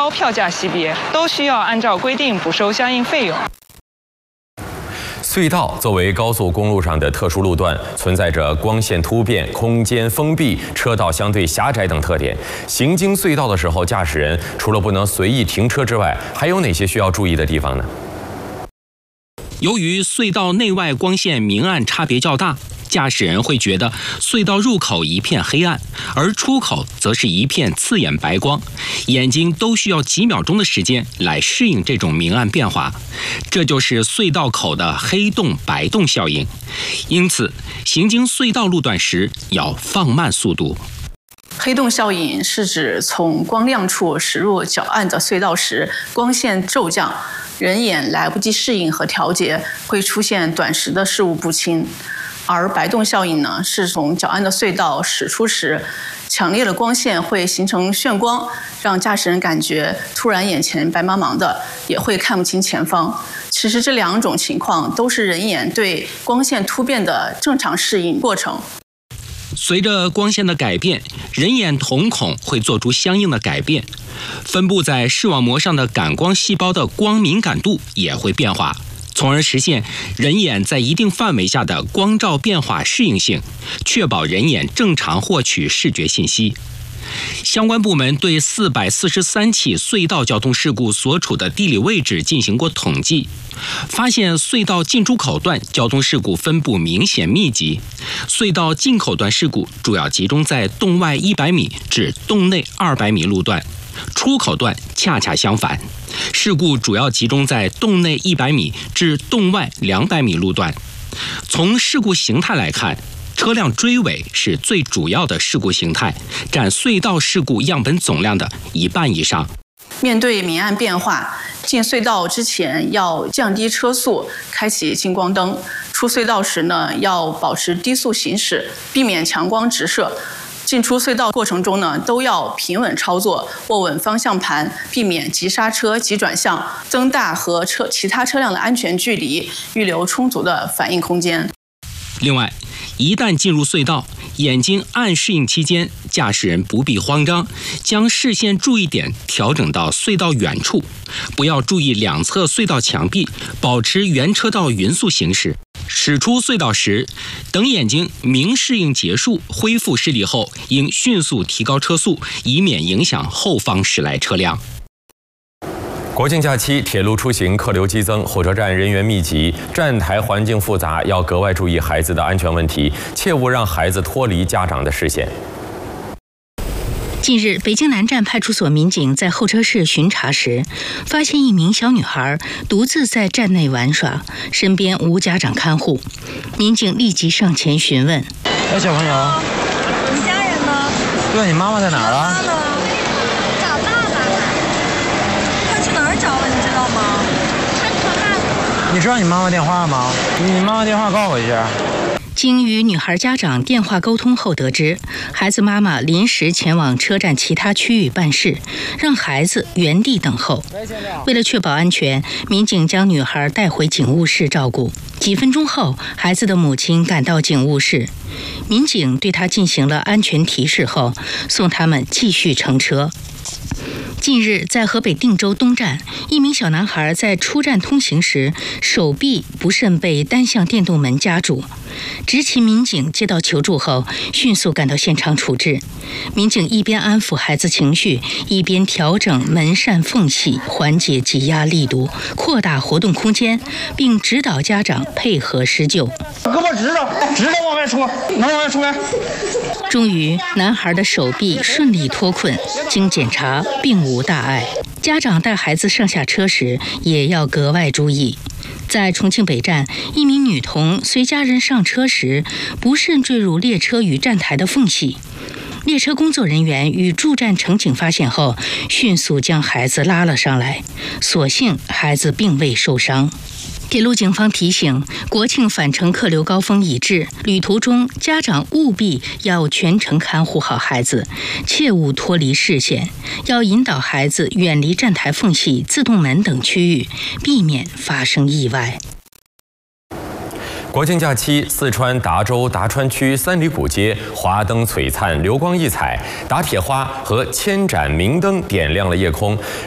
高票价级别，都需要按照规定补收相应费用。 隧道作为高速公路上的特殊路段，存在着光线突变、空间封闭、车道相对狭窄等特点。行经隧道的时候，驾驶人除了不能随意停车之外，还有哪些需要注意的地方呢？ 由于隧道内外光线明暗差别较大，驾驶人会觉得隧道入口一片黑暗，而出口则是一片刺眼白光，眼睛都需要几秒钟的时间来适应这种明暗变化。这就是隧道口的黑洞白洞效应。因此，行经隧道路段时要放慢速度。 黑洞效应是指从光亮处驶入较暗的隧道时，光线骤降，人眼来不及适应和调节，会出现短时的视物不清。而白洞效应呢，是从较暗的隧道驶出时，强烈的光线会形成眩光，让驾驶人感觉突然眼前白茫茫的，也会看不清前方。其实这两种情况都是人眼对光线突变的正常适应过程。 随着光线的改变，人眼瞳孔会做出相应的改变，分布在视网膜上的感光细胞的光敏感度也会变化，从而实现人眼在一定范围下的光照变化适应性，确保人眼正常获取视觉信息。相关部门对443起隧道交通事故所处的地理位置进行过统计，发现隧道进出口段交通事故分布明显密集，隧道进口段事故主要集中在洞外100米至洞内200米路段，出口段恰恰相反，事故主要集中在洞内100米至洞外200米路段。从事故形态来看，车辆追尾是最主要的事故形态，占隧道事故样本总量的1半以上。 面对明暗变化，进隧道之前要降低车速，开启近光灯；出隧道时呢，要保持低速行驶，避免强光直射。进出隧道过程中呢，都要平稳操作，握稳方向盘，避免急刹车、急转向，增大和其他车辆的安全距离，预留充足的反应空间。 另外，一旦进入隧道，眼睛暗适应期间，驾驶人不必慌张，将视线注意点调整到隧道远处，不要注意两侧隧道墙壁，保持原车道匀速行驶。驶出隧道时，等眼睛明适应结束、恢复视力后，应迅速提高车速，以免影响后方驶来车辆。 国庆假期，铁路出行客流激增，火车站人员密集，站台环境复杂，要格外注意孩子的安全问题，切勿让孩子脱离家长的视线。 近日，北京南站派出所民警在候车室巡查时，发现一名小女孩独自在站内玩耍，身边无家长看护。民警立即上前询问：“ 哎，小朋友， 你家人呢？ 对，你妈妈在哪儿啊？ 找爸爸了。快去哪儿找啊？你知道吗？看车站。 你知道你妈妈电话吗？你妈妈电话告诉我一下。” 经与女孩家长电话沟通后得知，孩子妈妈临时前往车站其他区域办事，让孩子原地等候。为了确保安全，民警将女孩带回警务室照顾。几分钟后，孩子的母亲赶到警务室，民警对她进行了安全提示后，送他们继续乘车。近日，在河北定州东站，一名小男孩在出站通行时，手臂不慎被单向电动门夹住。执勤民警接到求助后，迅速赶到现场处置。民警一边安抚孩子情绪，一边调整门扇缝隙，缓解挤压力度，扩大活动空间，并指导家长配合施救。 胳膊直着往外出，能往外出来。 终于，男孩的手臂顺利脱困，经检查并无大碍。家长带孩子上下车时也要格外注意。在重庆北站，一名女童随家人上车时，不慎坠入列车与站台的缝隙。列车工作人员与驻站乘警发现后，迅速将孩子拉了上来，所幸孩子并未受伤。铁路警方提醒，国庆返程客流高峰已至，旅途中家长务必要全程看护好孩子，切勿脱离视线，要引导孩子远离站台缝隙、自动门等区域，避免发生意外。 国庆假期，四川达州达川区三里古街华灯璀璨，流光溢彩，打铁花和千盏明灯点亮了夜空。